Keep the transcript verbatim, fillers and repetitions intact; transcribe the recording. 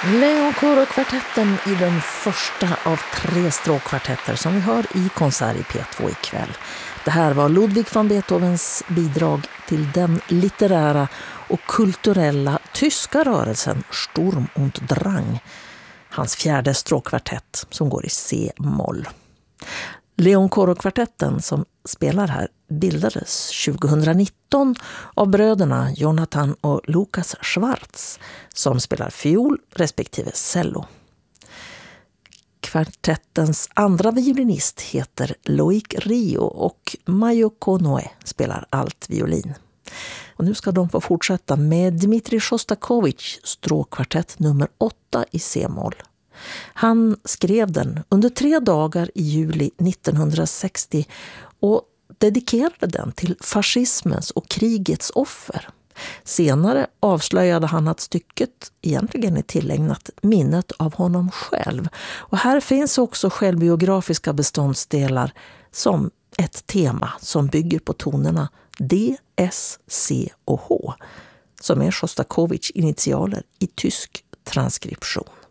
Leon Koro-kvartetten i den första av tre stråkkvartetter som vi hör i konsert i P två ikväll. Det här var Ludwig van Beethovens bidrag till den litterära och kulturella tyska rörelsen Sturm und Drang. Hans fjärde stråkkvartett som går i C-moll. Leon Koro-kvartetten som spelar här bildades tjugonitton av bröderna Jonathan och Lukas Schwartz som spelar fiol respektive cello. Kvartettens andra violinist heter Loic Rio och Mayoko Noe spelar allt violin. Och nu ska de få fortsätta med Dmitri Shostakovich stråkkvartett nummer åtta i C-moll. Han skrev den under tre dagar i juli nittonhundrasextio och dedikerade den till fascismens och krigets offer. Senare avslöjade han att stycket egentligen är tillägnat minnet av honom själv. Och här finns också självbiografiska beståndsdelar som ett tema som bygger på tonerna D, S, C och H som är Shostakovichs initialer i tysk transkription.